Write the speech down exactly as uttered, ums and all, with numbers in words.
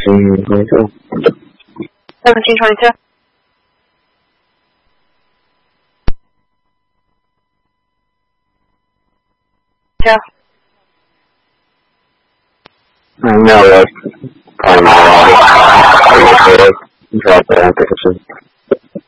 声音回头。 再能清楚一些。行。 嗯，那我，嗯，我我我找不到这个声音。